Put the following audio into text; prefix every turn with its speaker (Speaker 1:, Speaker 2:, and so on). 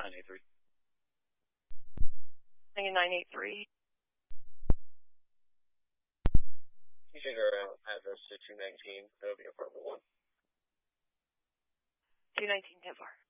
Speaker 1: 9983.
Speaker 2: 9983.
Speaker 1: You change our address to 219. That would be apartment 1.
Speaker 2: 219 10-4.